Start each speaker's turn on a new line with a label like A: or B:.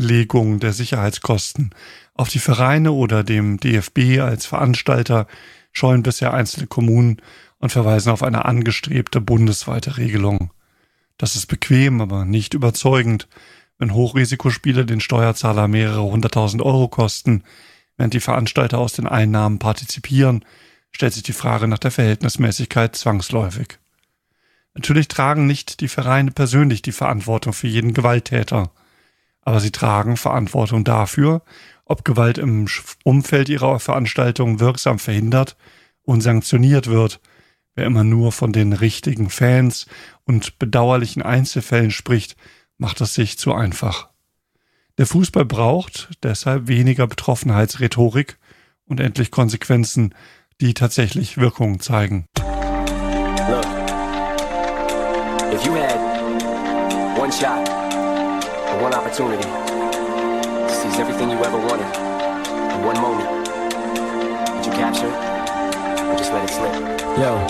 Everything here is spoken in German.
A: Legung der Sicherheitskosten auf die Vereine oder dem DFB als Veranstalter scheuen bisher einzelne Kommunen und verweisen auf eine angestrebte bundesweite Regelung. Das ist bequem, aber nicht überzeugend. Wenn Hochrisikospiele den Steuerzahler mehrere 100.000 Euro kosten, während die Veranstalter aus den Einnahmen partizipieren, stellt sich die Frage nach der Verhältnismäßigkeit zwangsläufig. Natürlich tragen nicht die Vereine persönlich die Verantwortung für jeden Gewalttäter, aber sie tragen Verantwortung dafür, ob Gewalt im Umfeld ihrer Veranstaltung wirksam verhindert und sanktioniert wird. Wer immer nur von den richtigen Fans und bedauerlichen Einzelfällen spricht, macht es sich zu einfach. Der Fußball braucht deshalb weniger Betroffenheitsrhetorik und endlich Konsequenzen, die tatsächlich Wirkung zeigen.
B: Look, if you had one shot or one opportunity to seize everything you ever wanted in one moment, would you capture it or just let it slip?
C: Yo,